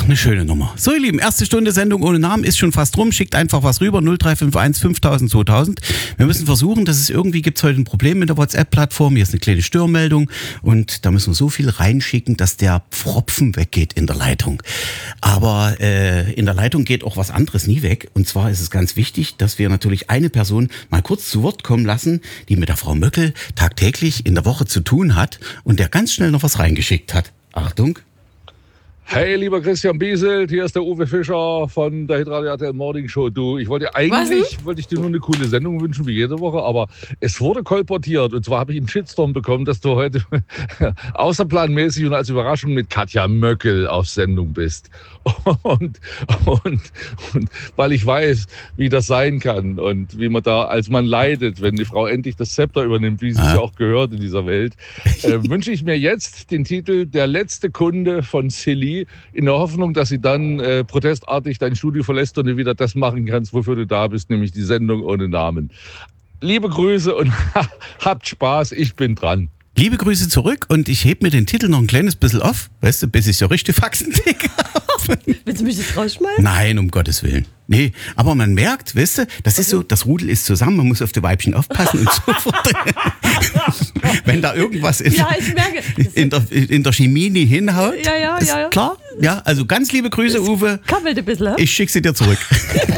eine schöne Nummer. So, ihr Lieben, erste Stunde Sendung ohne Namen ist schon fast rum. Schickt einfach was rüber, 0351 5000 2000. Wir müssen versuchen, dass es irgendwie gibt heute ein Problem mit der WhatsApp-Plattform. Hier ist eine kleine Störmeldung und da müssen wir so viel reinschicken, dass der Pfropfen weggeht in der Leitung. Aber in der Leitung geht auch was anderes nie weg. Und zwar ist es ganz wichtig, dass wir natürlich eine Person mal kurz zu Wort kommen lassen, die mit der Frau Möckel tagtäglich in der Woche zu tun hat und der ganz schnell noch was reingeschickt hat. Achtung. Hey, lieber Christian Bieselt, hier ist der Uwe Fischer von der Hitradio RTL Morning Show. Du, wollte ich dir nur eine coole Sendung wünschen, wie jede Woche, aber es wurde kolportiert und zwar habe ich einen Shitstorm bekommen, dass du heute außerplanmäßig und als Überraschung mit Katja Möckel auf Sendung bist. Und weil ich weiß, wie das sein kann und wie man da als Mann leidet, wenn die Frau endlich das Zepter übernimmt, wie es ja auch gehört in dieser Welt, wünsche ich mir jetzt den Titel Der letzte Kunde von Silly, in der Hoffnung, dass sie dann protestartig dein Studio verlässt und du wieder das machen kannst, wofür du da bist, nämlich die Sendung ohne Namen. Liebe Grüße und habt Spaß, ich bin dran. Liebe Grüße zurück und ich heb mir den Titel noch ein kleines bisschen auf, weißt du, bis ich so richtig faxendick habe. Willst du mich jetzt rausschmeißen? Nein, um Gottes Willen. Nee, aber man merkt, weißt du, das ist so, das Rudel ist zusammen, man muss auf die Weibchen aufpassen und so fort. Wenn da irgendwas ist, Ja, ich merke. in der Chemie nie hinhaut, Ja. ist klar. Ja, also ganz liebe Grüße, Uwe. Kabbelt ein bisschen, hä? Ich schicke sie dir zurück.